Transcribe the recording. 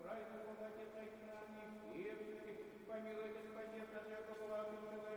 крайней благодати дай к нам, и всех, помилуй,